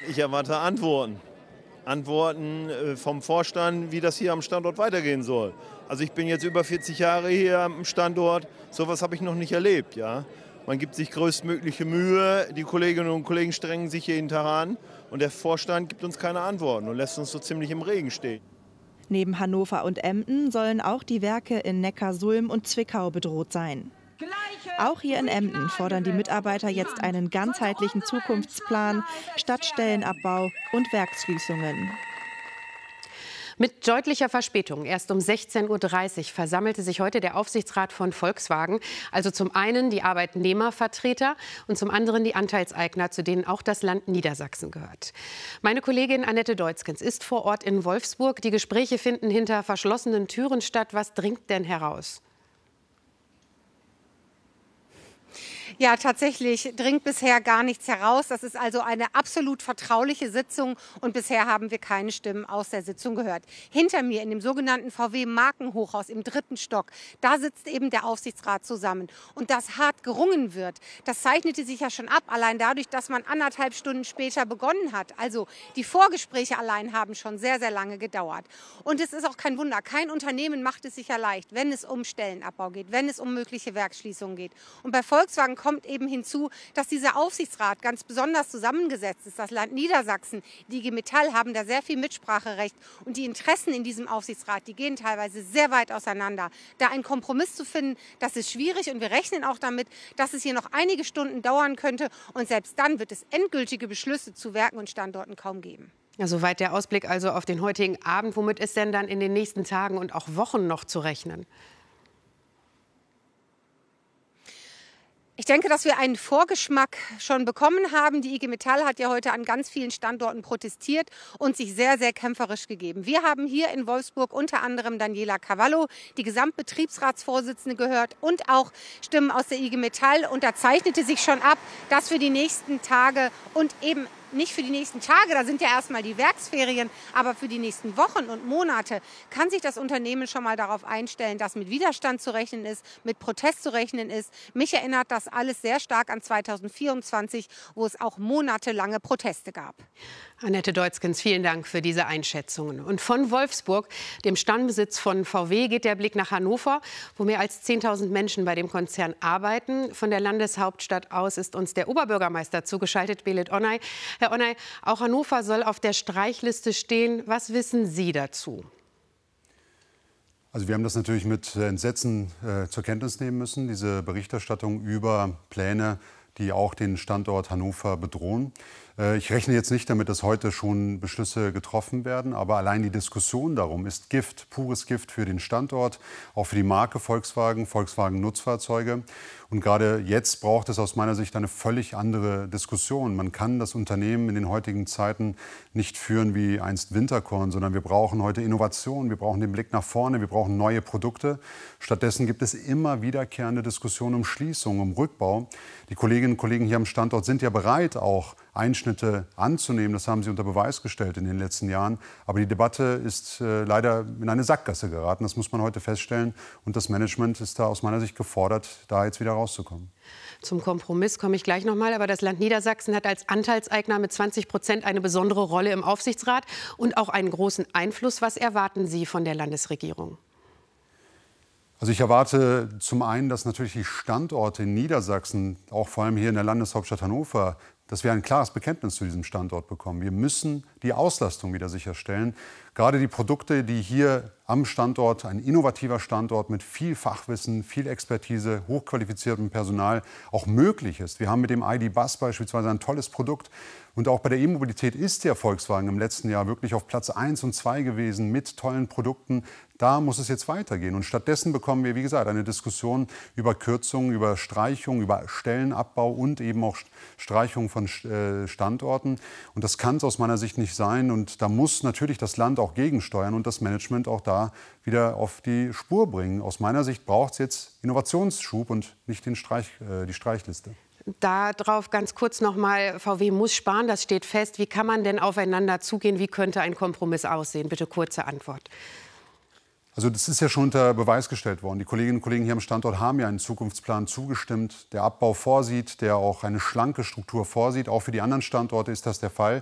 Ich erwarte Antworten. Antworten vom Vorstand, wie das hier am Standort weitergehen soll. Also ich bin jetzt über 40 Jahre hier am Standort. Sowas habe ich noch nicht erlebt. Ja? Man gibt sich größtmögliche Mühe. Die Kolleginnen und Kollegen strengen sich jeden Tag an. Und der Vorstand gibt uns keine Antworten und lässt uns so ziemlich im Regen stehen. Neben Hannover und Emden sollen auch die Werke in Neckarsulm und Zwickau bedroht sein. Auch hier in Emden fordern die Mitarbeiter jetzt einen ganzheitlichen Zukunftsplan, statt Stellenabbau und Werksschließungen. Mit deutlicher Verspätung, erst um 16:30 Uhr, versammelte sich heute der Aufsichtsrat von Volkswagen. Also zum einen die Arbeitnehmervertreter und zum anderen die Anteilseigner, zu denen auch das Land Niedersachsen gehört. Meine Kollegin Annette Deutzkens ist vor Ort in Wolfsburg. Die Gespräche finden hinter verschlossenen Türen statt. Was dringt denn heraus? Ja, tatsächlich dringt bisher gar nichts heraus. Das ist also eine absolut vertrauliche Sitzung und bisher haben wir keine Stimmen aus der Sitzung gehört. Hinter mir in dem sogenannten VW-Markenhochhaus im 3. Stock, da sitzt eben der Aufsichtsrat zusammen. Und dass hart gerungen wird, das zeichnete sich ja schon ab, allein dadurch, dass man 1,5 Stunden später begonnen hat. Also die Vorgespräche allein haben schon sehr, sehr lange gedauert. Und es ist auch kein Wunder, kein Unternehmen macht es sich ja leicht, wenn es um Stellenabbau geht, wenn es um mögliche Werksschließungen geht. Und bei Volkswagen kommt eben hinzu, dass dieser Aufsichtsrat ganz besonders zusammengesetzt ist. Das Land Niedersachsen, die IG Metall haben da sehr viel Mitspracherecht und die Interessen in diesem Aufsichtsrat, die gehen teilweise sehr weit auseinander. Da einen Kompromiss zu finden, das ist schwierig und wir rechnen auch damit, dass es hier noch einige Stunden dauern könnte und selbst dann wird es endgültige Beschlüsse zu Werken und Standorten kaum geben. Ja, soweit der Ausblick also auf den heutigen Abend. Womit ist denn dann in den nächsten Tagen und auch Wochen noch zu rechnen? Ich denke, dass wir einen Vorgeschmack schon bekommen haben. Die IG Metall hat ja heute an ganz vielen Standorten protestiert und sich sehr, sehr kämpferisch gegeben. Wir haben hier in Wolfsburg unter anderem Daniela Cavallo, die Gesamtbetriebsratsvorsitzende, gehört und auch Stimmen aus der IG Metall. Und da zeichnete sich schon ab, dass für die nächsten Tage und eben nicht für die nächsten Tage, da sind ja erstmal die Werksferien, aber für die nächsten Wochen und Monate kann sich das Unternehmen schon mal darauf einstellen, dass mit Widerstand zu rechnen ist, mit Protest zu rechnen ist. Mich erinnert das alles sehr stark an 2024, wo es auch monatelange Proteste gab. Annette Deutzkens, vielen Dank für diese Einschätzungen. Und von Wolfsburg, dem Stammbesitz von VW, geht der Blick nach Hannover, wo mehr als 10.000 Menschen bei dem Konzern arbeiten. Von der Landeshauptstadt aus ist uns der Oberbürgermeister zugeschaltet, Belit Onay. Herr Onay, auch Hannover soll auf der Streichliste stehen. Was wissen Sie dazu? Also wir haben das natürlich mit Entsetzen zur Kenntnis nehmen müssen, diese Berichterstattung über Pläne, die auch den Standort Hannover bedrohen. Ich rechne jetzt nicht damit, dass heute schon Beschlüsse getroffen werden, aber allein die Diskussion darum ist Gift, pures Gift für den Standort, auch für die Marke Volkswagen, Volkswagen Nutzfahrzeuge. Und gerade jetzt braucht es aus meiner Sicht eine völlig andere Diskussion. Man kann das Unternehmen in den heutigen Zeiten nicht führen wie einst Winterkorn, sondern wir brauchen heute Innovation, wir brauchen den Blick nach vorne, wir brauchen neue Produkte. Stattdessen gibt es immer wiederkehrende Diskussionen um Schließung, um Rückbau. Die Kolleginnen und Kollegen hier am Standort sind ja bereit, auch Einschnitte anzunehmen. Das haben sie unter Beweis gestellt in den letzten Jahren. Aber die Debatte ist leider in eine Sackgasse geraten. Das muss man heute feststellen. Und das Management ist da aus meiner Sicht gefordert, da jetzt wieder rauszukommen. Zum Kompromiss komme ich gleich noch mal. Aber das Land Niedersachsen hat als Anteilseigner mit 20% eine besondere Rolle im Aufsichtsrat und auch einen großen Einfluss. Was erwarten Sie von der Landesregierung? Also ich erwarte zum einen, dass natürlich die Standorte in Niedersachsen, auch vor allem hier in der Landeshauptstadt Hannover, dass wir ein klares Bekenntnis zu diesem Standort bekommen. Wir müssen die Auslastung wieder sicherstellen. Gerade die Produkte, die hier am Standort, ein innovativer Standort mit viel Fachwissen, viel Expertise, hochqualifiziertem Personal auch möglich ist. Wir haben mit dem ID.Buzz beispielsweise ein tolles Produkt. Und auch bei der E-Mobilität ist der Volkswagen im letzten Jahr wirklich auf Platz 1 und 2 gewesen mit tollen Produkten. Da muss es jetzt weitergehen. Und stattdessen bekommen wir, wie gesagt, eine Diskussion über Kürzungen, über Streichungen, über Stellenabbau und eben auch Streichung von Standorten. Und das kann es aus meiner Sicht nicht sein. Und da muss natürlich das Land auch gegensteuern und das Management auch da wieder auf die Spur bringen. Aus meiner Sicht braucht es jetzt Innovationsschub und nicht die Streichliste. Darauf ganz kurz noch mal, VW muss sparen, das steht fest. Wie kann man denn aufeinander zugehen? Wie könnte ein Kompromiss aussehen? Bitte kurze Antwort. Also das ist ja schon unter Beweis gestellt worden. Die Kolleginnen und Kollegen hier am Standort haben ja einen Zukunftsplan zugestimmt, der Abbau vorsieht, der auch eine schlanke Struktur vorsieht. Auch für die anderen Standorte ist das der Fall.